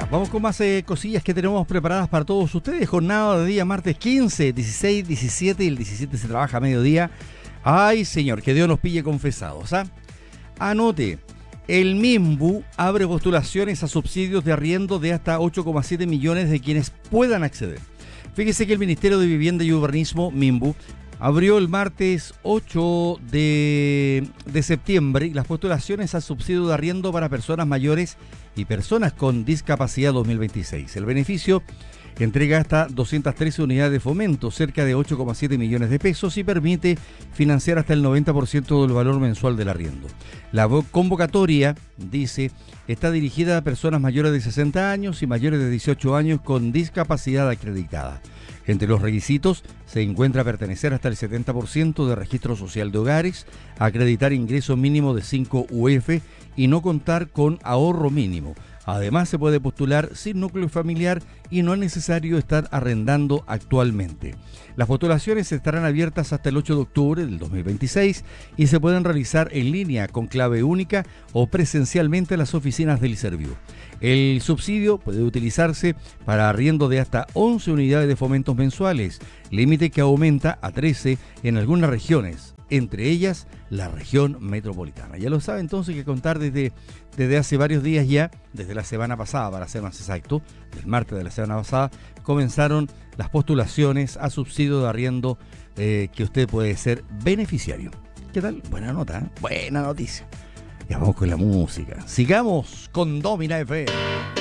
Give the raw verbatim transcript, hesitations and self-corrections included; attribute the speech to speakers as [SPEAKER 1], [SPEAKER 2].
[SPEAKER 1] vamos con más eh, cosillas que tenemos preparadas para todos ustedes. Jornada de día martes quince, dieciséis, diecisiete y el diecisiete se trabaja a mediodía. Ay, señor, que Dios nos pille confesados, ¿ah? Anote, el MIMBU abre postulaciones a subsidios de arriendo de hasta ocho coma siete millones de quienes puedan acceder. Fíjese que el Ministerio de Vivienda y Urbanismo, MIMBU, abrió el martes ocho de, de septiembre las postulaciones a subsidio de arriendo para personas mayores y personas con discapacidad dos mil veintiséis. El beneficio entrega hasta doscientas trece unidades de fomento, cerca de ocho coma siete millones de pesos y permite financiar hasta el noventa por ciento del valor mensual del arriendo. La convocatoria, dice, está dirigida a personas mayores de sesenta años y mayores de dieciocho años con discapacidad acreditada. Entre los requisitos se encuentra pertenecer hasta el setenta por ciento de registro social de hogares, acreditar ingreso mínimo de cinco U F y no contar con ahorro mínimo. Además, se puede postular sin núcleo familiar y no es necesario estar arrendando actualmente. Las postulaciones estarán abiertas hasta el ocho de octubre del dos mil veintiséis y se pueden realizar en línea con clave única o presencialmente en las oficinas del Serviu. El subsidio puede utilizarse para arriendo de hasta once unidades de fomentos mensuales, límite que aumenta a trece en algunas regiones, entre ellas la región metropolitana. Ya lo sabe entonces que contar desde, desde hace varios días ya, desde la semana pasada para ser más exacto, del martes de la semana pasada, comenzaron las postulaciones a subsidio de arriendo eh, que usted puede ser beneficiario. ¿Qué tal? Buena nota, ¿eh? Buena noticia. Ya vamos con la música. Sigamos con Domina F M.